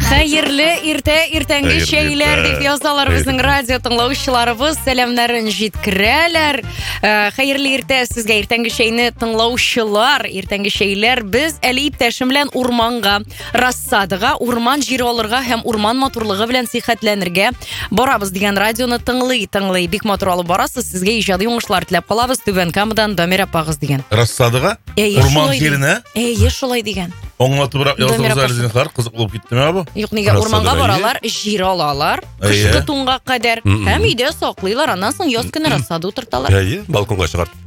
Хәерле иртәнге шәйләр дип язалар безнең радио тыңлаучыларыбыз. Сәламнарын җиткерәләр. Хәерле иртә сезгә иртәнге шәйне тыңлаучылар. Иртәнге шәйләр без әле иптәшем белән урманга, рассадыга, урман җире алырга һәм урман матурлыгы белән сихәтләнергә барабыз дигән радионы тыңлый. Бик матур алып барасыз. Сезгә иҗади уңышлар теләп калабыз. Түбән Камадан Дамир апагыз дигән. Рассадыга? Урман җиренә? Шулай дигән. Оңлатыбрак язылгыз әле зинһар, кызык булып киттеме абы? Юк, нигә урманга баралар, җир алалар, кышкы тунга кадәр һәм өйдә саклыйлар, аннан соң яз көне рассада утырталар. Балконга чыгартып.